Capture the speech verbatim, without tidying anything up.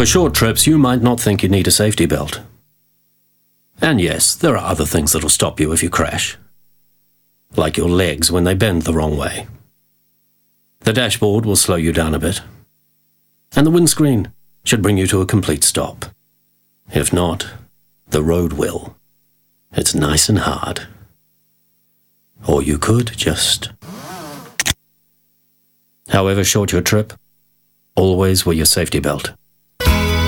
For short trips, you might not think you need a safety belt. And yes, there are other things that'll stop you if you crash. Like your legs when they bend the wrong way. The dashboard will slow you down a bit. And the windscreen should bring you to a complete stop. If not, the road will. It's nice and hard. Or you could just... However short your trip, always wear your safety belt.